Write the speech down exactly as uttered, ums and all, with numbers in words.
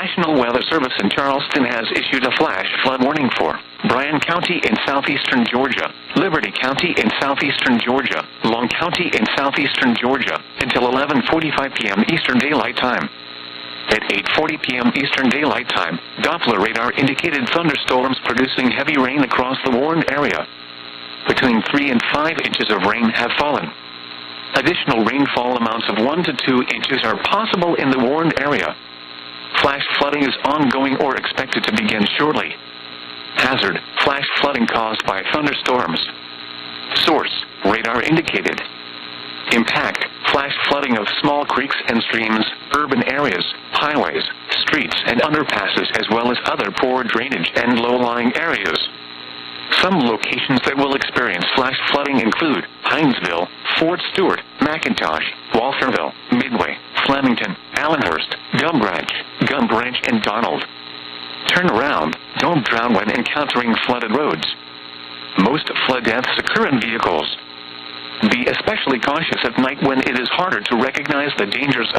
National Weather Service in Charleston has issued a flash flood warning for Bryan County in southeastern Georgia, Liberty County in southeastern Georgia, Long County in southeastern Georgia, until eleven forty-five p m Eastern Daylight Time. At eight forty p m Eastern Daylight Time, Doppler radar indicated thunderstorms producing heavy rain across the warned area. Between three and five inches of rain have fallen. Additional rainfall amounts of one to two inches are possible in the warned area. Flash flooding is ongoing or expected to begin shortly. Hazard: flash flooding caused by thunderstorms. Source: radar indicated. Impact: flash flooding of small creeks and streams, urban areas, highways, streets and underpasses, as well as other poor drainage and low-lying areas. Some locations that will experience flash flooding include Hinesville, Fort Stewart, McIntosh, Waltherville, Midway, Flemington, Allenhurst, Gum Branch, Gum Branch and Donald. Turn around. Don't drown when encountering flooded roads. Most flood deaths occur in vehicles. Be especially cautious at night when it is harder to recognize the dangers of